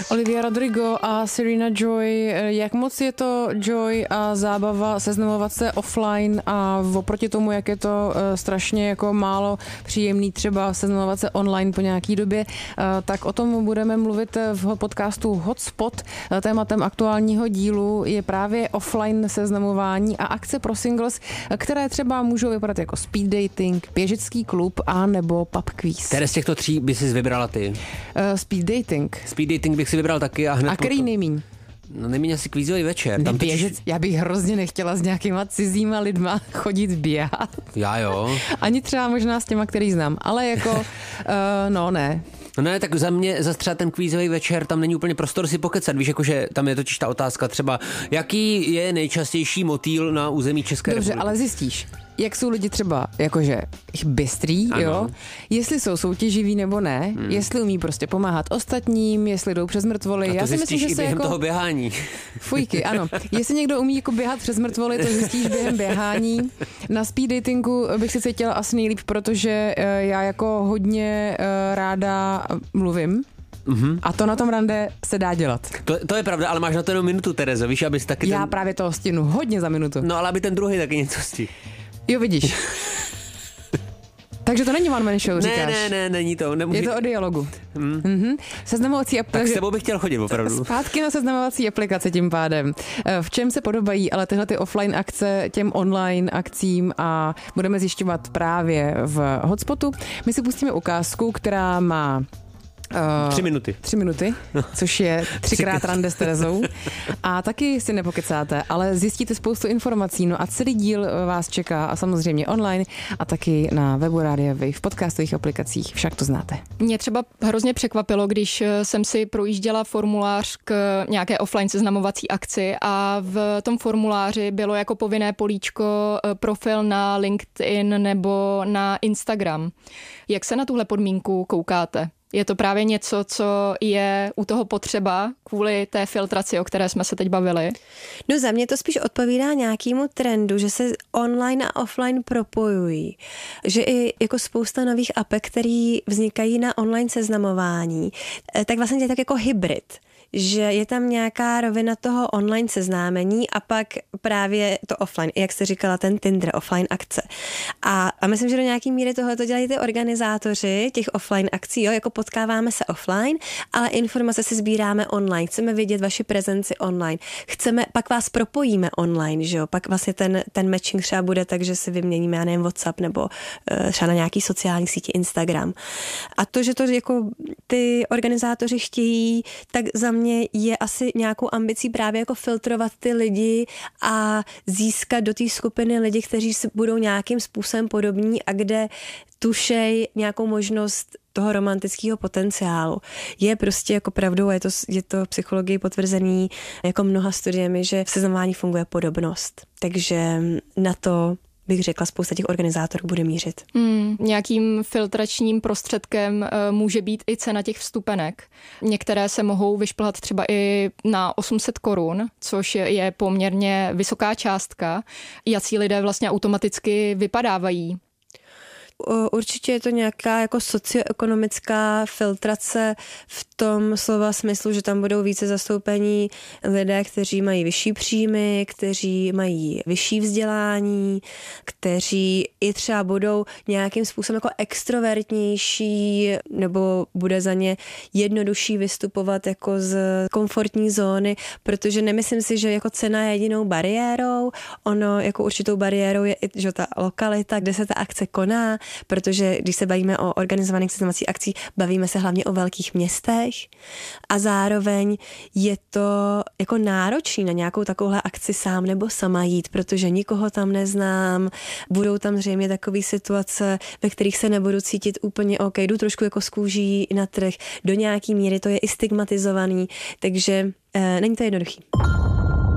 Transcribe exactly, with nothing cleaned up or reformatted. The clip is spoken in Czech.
Olivia Rodrigo a Serena Joy, jak moc je to joy a zábava seznamovat se offline a oproti tomu, jak je to strašně jako málo příjemný třeba seznamovat se online po nějaký době, tak o tom budeme mluvit v podcastu Hotspot. Tématem aktuálního dílu je právě offline seznamování a akce pro singles, které třeba můžou vypadat jako speed dating, běžecký klub a nebo pub quiz. Které z těchto tří by si vybrala ty? Uh, speed dating. Speed dating bych si vybral taky a hned A který nejmíň? No nejméně asi kvízový večer. Tam běžec, totiž... Já bych hrozně nechtěla s nějakýma cizíma lidma chodit běhat. Já jo. Ani třeba možná s těma, který znám, ale jako, uh, no ne. No ne, tak za mě, za třeba ten kvízový večer, tam není úplně prostor si pokecat, víš, jakože tam je totiž ta otázka třeba, jaký je nejčastější motýl na území České Dobře, republiky. ale zjistíš, jak jsou lidi třeba jakože bystrý, ano. Jo, jestli jsou soutěživí nebo ne, hmm. jestli umí prostě pomáhat ostatním, jestli jdou přes mrtvoly. A to Já si zjistíš myslím, že i během jako... toho běhání. Fujky, ano. Jestli někdo umí jako běhat přes mrtvoly, to zjistíš během běhání. Na speed datingu bych se cítila asi nejlíp, protože já jako hodně ráda mluvím. Mm-hmm. A to na tom rande se dá dělat. To, to je pravda, ale máš na to jenom minutu, Terezo, víš, abys taky Já ten... právě toho stihnu hodně za minutu. No ale aby ten druhý taky něco stihl. Jo, vidíš. Takže to není one man show, říkáš? Ne, ne, ne, není to. Nemůže... Je to o dialogu. Mm. Mm-hmm. Seznamovací aplikace. Tak s tebou bych chtěl chodit, opravdu. Zpátky na seznamovací aplikace tím pádem. V čem se podobají ale tyhle ty offline akce těm online akcím a budeme zjišťovat právě v Hotspotu. My si pustíme ukázku, která má Uh, tři minuty. Tři minuty, což je třikrát rande s Terezou. A taky si nepokecáte, ale zjistíte spoustu informací. No a celý díl vás čeká a samozřejmě online a taky na webu Rádia Wave, v podcastových aplikacích, však to znáte. Mě třeba hrozně překvapilo, když jsem si projížděla formulář k nějaké offline seznamovací akci a v tom formuláři bylo jako povinné políčko profil na LinkedIn nebo na Instagram. Jak se na tuhle podmínku koukáte? Je to právě něco, co je u toho potřeba kvůli té filtraci, o které jsme se teď bavili? No za mě to spíš odpovídá nějakému trendu, že se online a offline propojují. Že i jako spousta nových apek, které vznikají na online seznamování, tak vlastně je tak jako hybrid. Že je tam nějaká rovina toho online seznámení a pak právě to offline, jak jste říkala, ten Tinder, offline akce. A, a myslím, že do nějaký míry tohle to dělají ty organizátoři těch offline akcí, jo, jako potkáváme se offline, ale informace si sbíráme online, chceme vidět vaši prezenci online, chceme, pak vás propojíme online, že jo, pak vlastně ten, ten matching třeba bude tak, že si vyměníme, já nevím, WhatsApp nebo uh, třeba na nějaký sociální síti Instagram. A to, že to jako ty organizátoři chtějí, tak za mě je asi nějakou ambicí právě jako filtrovat ty lidi a získat do té skupiny lidi, kteří budou nějakým způsobem podobní a kde tušej nějakou možnost toho romantického potenciálu. Je prostě jako pravdou a je to, je to psychologii potvrzený jako mnoha studiemi, že v seznamování funguje podobnost. Takže na to bych řekla, spousta těch organizátorů bude mířit. Hmm, nějakým filtračním prostředkem uh, může být i cena těch vstupenek. Některé se mohou vyšplhat třeba i na osm set korun, což je poměrně vysoká částka. Jací lidé vlastně automaticky vypadávají? Určitě je to nějaká jako socioekonomická filtrace v tom slova smyslu, že tam budou více zastoupení lidé, kteří mají vyšší příjmy, kteří mají vyšší vzdělání, kteří i třeba budou nějakým způsobem jako extrovertnější nebo bude za ně jednodušší vystupovat jako z komfortní zóny, protože nemyslím si, že jako cena je jedinou bariérou. Ono jako určitou bariérou je i že ta lokalita, kde se ta akce koná, protože když se bavíme o organizovaných seznamovacích akcích, bavíme se hlavně o velkých městech a zároveň je to jako náročný na nějakou takovouhle akci sám nebo sama jít, protože nikoho tam neznám, budou tam zřejmě takové situace, ve kterých se nebudu cítit úplně OK, jdu trošku jako z kůží na trh, do nějaký míry to je i stigmatizovaný, takže e, není to jednoduchý.